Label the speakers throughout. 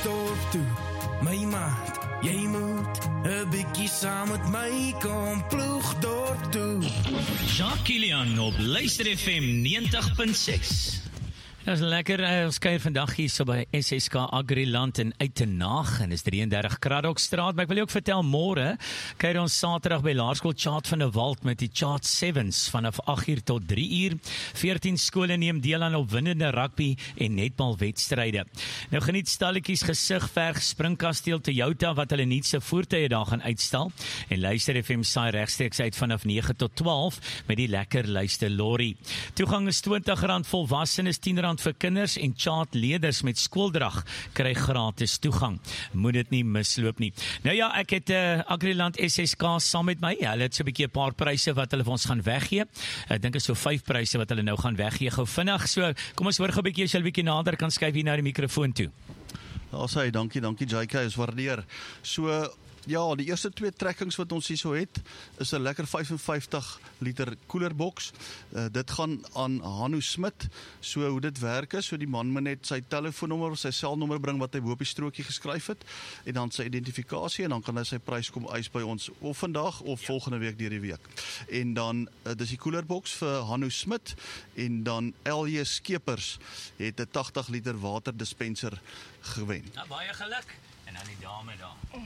Speaker 1: Klerksdorp toe. My maat, jy moet 'n bietjie saam met my kom Ploegdorp toe.
Speaker 2: Jacques Kilian op Luister FM 90.6. Dat is lekker, ons kuier vandag hier so by SSK Agriland in Uitenaag en is 33 Kraddockstraat, maar ek wil jou ook vertel, môre kuier ons Saterdag by Laerskool Tjaat van der Walt met die Tjaat Sevens vanaf 8 uur tot 3 uur. 14 skole neem deel aan opwindende rugby en netbalwedstryde. Nou geniet stalletjies Gesigverg, Springkasteel Toyota wat hulle nuutste voertuie daar gaan uitstal en Luister FM saai regstreeks uit vanaf 9 tot 12 met die lekker luister lorry. Toegang is R20, volwassenes R10 vir kinders en Tjaat leerders met skooldrag kry gratis toegang. Moet dit nie misloop nie. Nou ja, ek het Agriland SSK saam met my. Hulle het so 'n bietjie 'n paar pryse wat hulle vir ons gaan weggee. Ek dink is so 5 pryse wat hulle nou gaan weggee gou vinnig. So kom ons hoor gou 'n bietjie as jy 'n bietjie nader kan skuif hier na die mikrofoon toe.
Speaker 3: Daar sê dankie JK, is waardeer. So ja, die eerste 2 trekkings wat ons hier so het, is 'n lekker 55 liter koelerboks. Dit gaan aan Hanno Smit. So hoe dit werk is, so die man moet net sy telefoonnommer of sy selnommer bring wat hy bo op die strokie geskryf het en dan sy identifikasie en dan kan hy sy prys kom eis by ons of vandag of volgende week deur die week. En dan dis die koelerboks vir Hanno Smit en dan LJ Skeepers het 'n 80 liter waterdispenser gewen.
Speaker 2: Nou, baie geluk en dan die dame daar.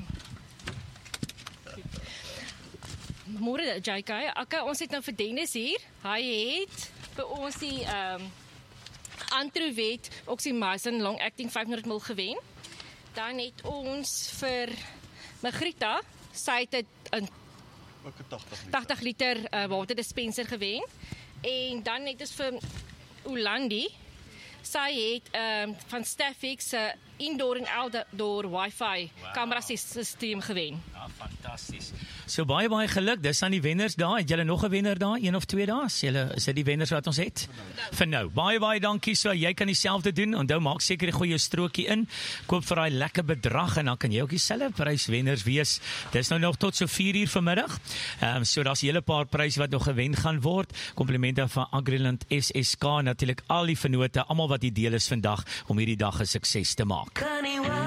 Speaker 4: Môre JK, ons het nou vir Dennis hier. Hy het vir ons die Antrowet Oxymazin Long Acting 500 ml gewen. Dan het ons vir Margrieta, sy het 'n 80 liter waterdispenser gewen. En dan het ons vir Olandi, sy het van Staffix indoor en outdoor wifi kamera systeem gewen.
Speaker 2: Ja, fantasties. So baie geluk, dis aan die wenners daar. Het julle nog 'n wenner daar, 1 of 2 dae? Is dit die wenners wat ons het? Vir nou. Baie dankie. So jy kan dieselfde doen. Onthou, maak seker jy gooi jou strokie in. Koop vir daai lekker bedrag en dan kan jy ook dieselfde pryswenners wees. Dis nou nog tot so 4 uur vanmiddag. So daar's 'n hele paar pryse wat nog gewen gaan word. Komplimente van Agriland SSK, natuurlik al die vennote, almal wat die deel is vandag om hierdie dag 'n sukses te maak.